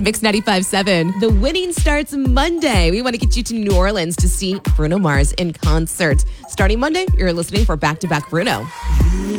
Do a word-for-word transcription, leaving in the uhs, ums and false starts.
Mix ninety-five point seven. The winning starts Monday. We want to get you to New Orleans to see Bruno Mars in concert. Starting Monday, you're listening for Back to Back Bruno.